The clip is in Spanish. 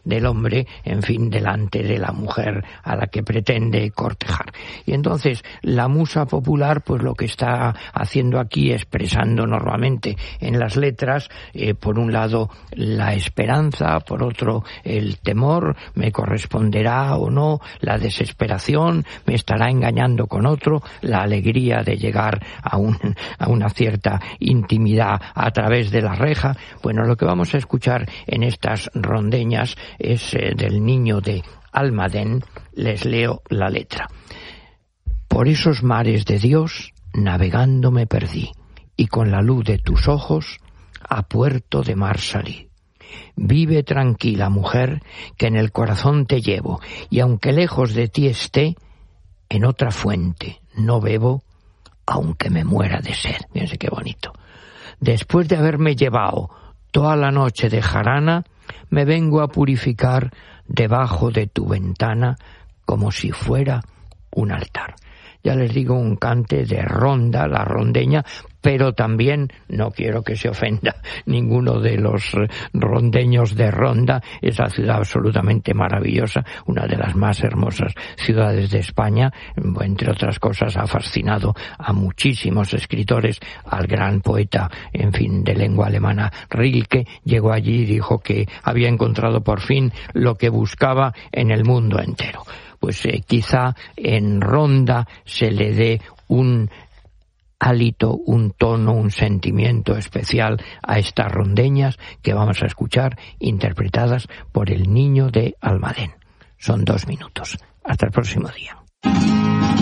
del hombre, en fin, delante de la mujer a la que pretende cortejar. Y entonces la musa popular, pues lo que está haciendo aquí, expresando normalmente en las letras, por un lado la esperanza, por otro el temor, me corresponderá o no, la desesperación, me estará engañando con otro, la alegría de llegar a una cierta intimidad a través de la reja. Bueno, lo que vamos a escuchar en estas rondeñas es del Niño de Almadén. Les leo la letra. Por esos mares de Dios navegando me perdí, y con la luz de tus ojos a puerto de mar salí. Vive tranquila, mujer, que en el corazón te llevo, y aunque lejos de ti esté, en otra fuente no bebo, aunque me muera de sed. Fíjense qué bonito. Después de haberme llevado toda la noche de jarana, me vengo a purificar debajo de tu ventana como si fuera un altar. Ya les digo, un cante de ronda, la rondeña, pero también, no quiero que se ofenda ninguno de los rondeños de Ronda, esa ciudad absolutamente maravillosa, una de las más hermosas ciudades de España, entre otras cosas ha fascinado a muchísimos escritores, al gran poeta, en fin, de lengua alemana Rilke, llegó allí y dijo que había encontrado por fin lo que buscaba en el mundo entero. Pues quizá en Ronda se le dé un hálito, un tono, un sentimiento especial a estas rondeñas que vamos a escuchar interpretadas por el Niño de Almadén. Son 2 minutos. Hasta el próximo día.